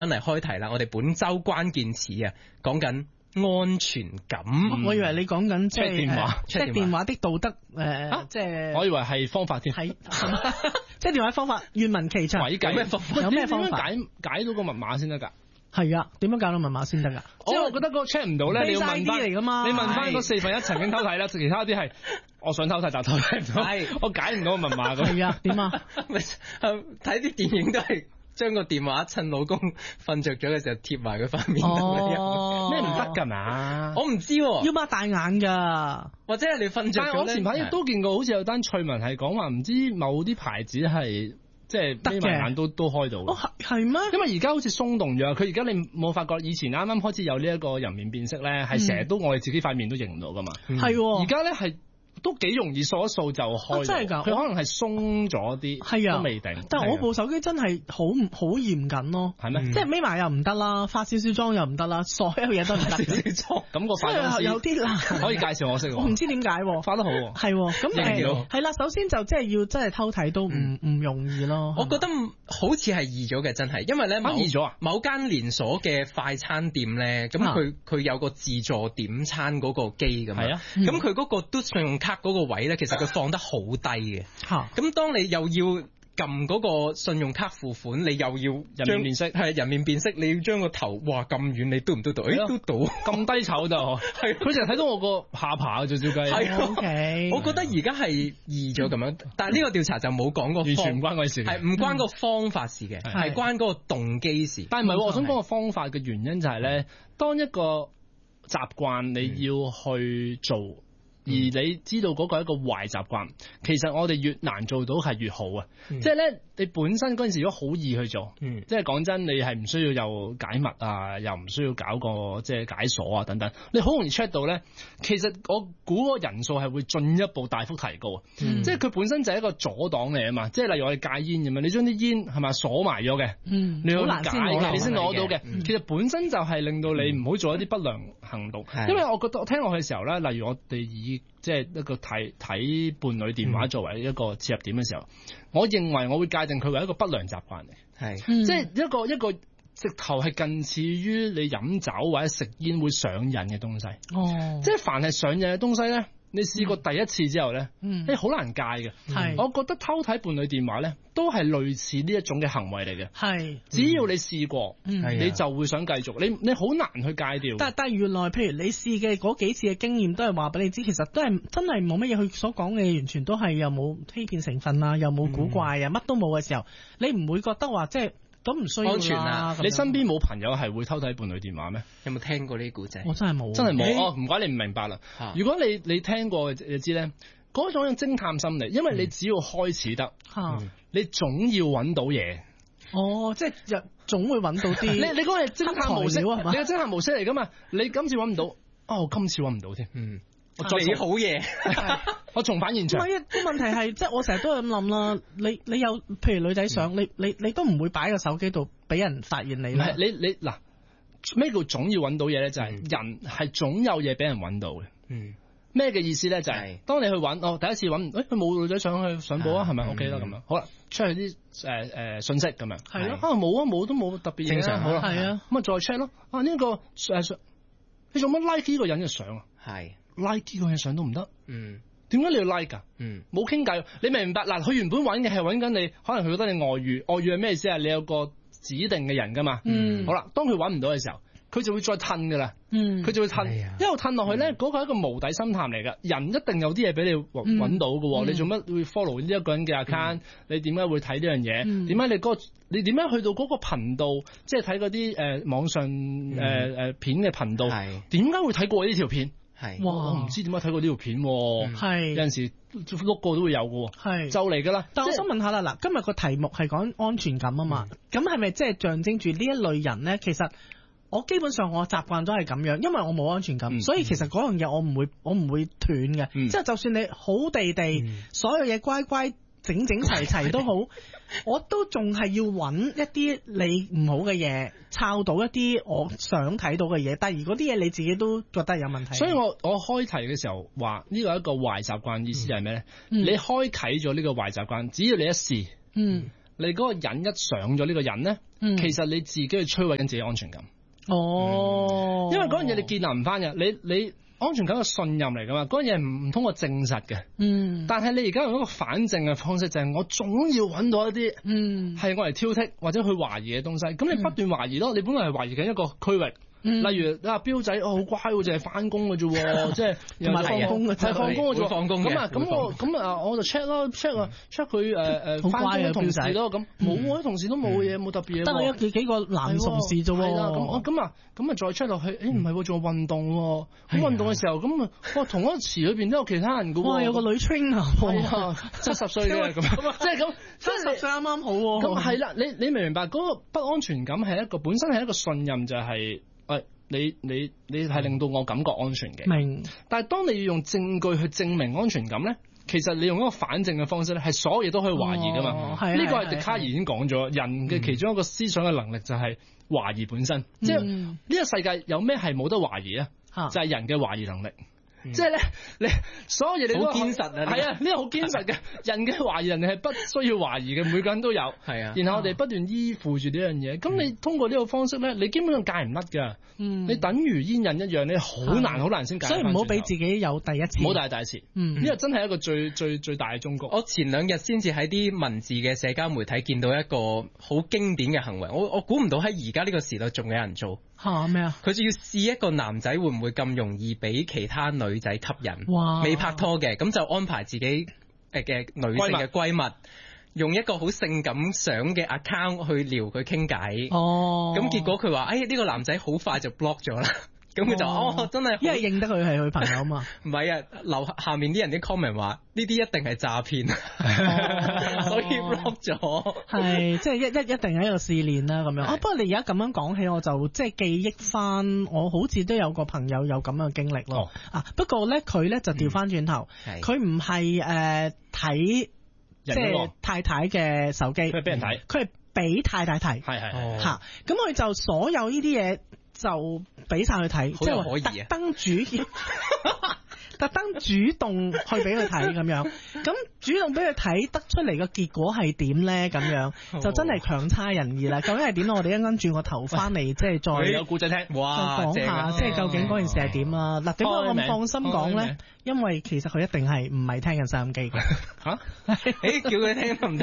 嚟開題啦，我哋本周關鍵詞啊，講緊安全感。 我以為你講緊即係 check 電話的道德即係我以為係方法添， 係即係電話方法，願聞其詳。 鬼計咩方法？ 有咩方法解到個密碼先得㗎？ 係啊，點樣搞到密碼先得㗎？ 即係我覺得嗰個 check 唔到咧，你要問翻嚟㗎嘛？ 你問翻嗰1/4曾經偷睇啦，其他啲係我想偷睇但偷睇唔到，我解唔到個密碼咁。 係啊，點啊？ 睇啲電影都係將個電話趁老公瞓着咗嘅時候貼埋佢塊面度。 咩唔得㗎嘛？ 我唔知喎， 要擘大眼㗎， 或者係你瞓着咗咧。 但係我前排亦都見過，好似有單趣聞係講話，唔知某啲牌子係。即係眯埋眼都開到嘅。 哦係咩？ 因為而家好似鬆動咗，佢而家你冇發覺以前啱啱開始有呢一個人面辨識咧，係成日都我哋自己塊面都認唔到噶嘛。 係。 而家咧係都幾容易掃一掃就開。 真係㗎？ 佢可能係鬆咗啲，係啊，都未定。 但係我部手機真係好嚴謹咯。 係咩？ 即係眯埋又唔得啦，化少少妝又唔得啦，所有嘢都唔得。 少少妝咁個化妝師有啲難。 可以介紹我識喎。 我唔知點解化得好。 係咁係啦，首先就即係要真係偷睇都唔容易咯。 我覺得好似係易咗嘅，真係，因為咧易咗啊！ 某間連鎖嘅快餐店咧，咁佢有個自助點餐嗰個機㗎嘛。係啊。咁佢嗰個嘟信用卡嗰個位咧，其實佢放得好低嘅。咁當你又要撳嗰個信用卡付款，你又要人面辨識，係人面辨識，你要將個頭哇咁遠，你嘟唔嘟到？嘟到咁低醜就係，佢淨係睇到我個下巴就照計。 係 OK， 我覺得而家係易咗咁樣，但係呢個調查就冇講過， 完全唔關佢事， 係唔關個方法事嘅，係關嗰個動機事。 但係唔係，我想講個方法嘅原因就係咧，當一個習慣你要去做。而你知道嗰個係一個壞習慣，其實我哋越難做到係越好啊！即係咧，你本身嗰陣時如果好易去做，即係講真，你係唔需要又解密啊，又唔需要搞個即係解鎖啊等等，你好容易 check 到咧。其實我估個人數係會進一步大幅提高啊！即係佢本身就係一個阻擋嚟啊嘛！即係例如我哋戒煙咁樣，你將啲煙係咪鎖埋咗嘅？你要解嘅，你先攞到嘅。其實本身就係令到你唔好做一啲不良行動，因為我覺得我聽落去嘅時候咧，例如我哋以即係一個睇伴侶電話作為一個切入點嘅時候，我認為我會界定佢為一個不良習慣嚟，係，即係一個直頭係近似於你飲酒或者食煙會上癮嘅東西。即係凡係上癮嘅東西咧，你試過第一次之後咧，你好難戒嘅。我覺得偷睇伴侶電話咧，都係類似呢一種嘅行為嚟嘅。只要你試過，你就會想繼續。你好難去戒掉。 但係原來，譬如你試嘅嗰幾次嘅經驗，都係話俾你知，其實都係真係冇乜嘢。佢所講嘅完全都係又冇欺騙成分啊，又冇古怪啊，乜都冇嘅時候，你唔會覺得話即係咁唔需要安全啊？ 你身邊冇朋友係會偷睇伴侶電話咩？ 有冇聽過呢啲故仔？ 我真係冇， 真係冇。唔怪你唔明白啦。如果你聽過，你知咧。嗰種偵探心理，因為你只要開始得，你總要揾到嘢。 即係總會揾到啲。你嗰個係偵探模式，你個偵探模式嚟噶嘛？你今次揾唔到，我今次揾唔到添。 我再做好嘢， 我重返現場。 唔係，個問題係，即係我成日都係咁諗啦。你有譬如女仔相，你都唔會擺個手機度俾人發現你啦。 你嗱咩叫總要揾到嘢咧？就係人係總有嘢俾人揾到嘅。咩嘅意思咧？就係當你去揾，第一次揾，佢冇女仔上去上報啊，係咪 OK 啦？咁樣好啦，出去啲信息咁樣， 係咯， 冇都冇特別正常，好啦， 係啊， 咁啊再 check 咯，呢個你做乜 like 呢個人嘅相啊？ 係 like 呢個人嘅相都唔得，點解你要 like 噶？冇傾偈，你明唔明白？嗱，佢原本揾嘅係揾緊你，可能佢覺得你外遇係咩意思啊？你有個指定嘅人噶嘛，好啦，當佢揾唔到嘅時候。佢就會再褪噶啦，佢就會褪，一路褪落去咧，嗰個係一個無底深潭嚟噶。人一定有啲嘢俾你揾到噶，你做乜會 follow 呢一個人嘅 account？你點解會睇呢樣嘢？點解你點樣去到嗰個頻道，即係睇嗰啲網上片嘅頻道？點解會睇過呢條片？哇！我唔知點解睇過呢條片，有陣時碌過都會有噶，就嚟噶啦。 但我想問下啦，嗱，今日個題目係講安全感啊嘛，咁係咪即係象徵住呢一類人咧？其實我基本上我習慣咗係咁樣，因為我冇安全感，所以其實嗰樣嘢我唔會斷嘅。即係就算你好地地，所有嘢乖乖整齊齊都好，我都仲係要揾一啲你唔好嘅嘢，抄到一啲我想睇到嘅嘢。但係如果啲嘢你自己都覺得有問題， 所以我開題嘅時候話呢個係一個壞習慣，意思係咩咧？你開啟咗呢個壞習慣，只要你一試，你嗰個人一上咗呢個人咧。 其實你自己去摧毀緊自己安全感。 哦， 因為嗰樣嘢你建立唔翻嘅，你安全感嘅信任嚟噶嘛，嗰樣嘢唔通過證實嘅。但係你而家用一個反證嘅方式，就係我總要揾到一啲係我嚟挑剔或者去懷疑嘅東西。咁你不斷懷疑咯，你本來係懷疑緊一個區域。例如你話彪仔好乖喎，淨係翻工嘅啫喎，即係同埋放工嘅， 係放工嘅啫。 放工咁我就 check 佢翻工嘅同事咯。咁冇我啲同事都冇嘢，冇特別嘢。 得我幾個男同事啫喎。 係啦，咁再 check 落去，唔係喎，仲有運動喎。咁運動嘅時候，咁同一個池裏邊都有其他人嘅喎。 哇，有個女 trainer，係啊 ，70歲嘅咁，即係咁 ，70歲啱啱好喎。 咁係啦，你明唔明白嗰個不安全感係一個本身係一個信任，就係。你係令到我感覺安全嘅， 明。 但係當你要用證據去證明安全感咧，其實你用一個反證嘅方式咧，係所有嘢都可以懷疑噶嘛。呢個係笛卡爾已經講咗，人嘅其中一個思想嘅能力就係懷疑本身。即係呢個世界有咩係冇得懷疑啊？就係人嘅懷疑能力。即係咧，你所有嘢你都好堅實啊！ 係啊，呢個好堅實嘅。人嘅懷疑人哋係不需要懷疑嘅，每個人都有。係啊，然後我哋不斷依附住呢樣嘢。咁你通過呢個方式咧，你基本上戒唔甩㗎。你等如煙癮一樣，你好難先戒。所以唔好俾自己有第一次。 唔好第一次。呢個真係一個最大嘅忠告。 我前2日先至喺啲文字嘅社交媒體見到一個好經典嘅行為，我估唔到喺而家呢個時代仲有人做。 咩啊？ 佢就要試一個男仔會唔會咁容易俾其他女仔吸引。 哇！ 未拍拖嘅，咁就安排自己嘅女性嘅閨蜜，用一個好性感相嘅 account 去撩佢傾偈。咁結果佢話：呢個男仔好快就 block 咗啦。咁佢就真係， 因為認得佢係佢朋友嘛。 唔係啊，下面啲人啲 comment 話呢啲一定係詐騙，所以 block 咗。 係即係一定係一個試煉啦咁樣。不過你而家咁樣講起，我就即係記憶翻，我好似都有個朋友有咁樣嘅經歷咯。不過咧佢咧就調翻轉頭，佢唔係睇即係太太嘅手機， 佢俾人睇， 佢係俾太太睇。 係嚇，咁佢就所有呢啲嘢。就俾晒佢睇，即係話特登主動去俾佢睇咁樣，咁主動俾佢睇得出嚟個結果係點咧？咁樣就真係強差人意啦。究竟係點？我哋一陣轉個頭翻嚟，即係再有故仔聽， 哇， 講下即係究竟嗰件事係點啊？嗱，點解我咁放心講咧？因為其實佢一定係唔係聽緊收音機嘅。 叫佢聽都唔得。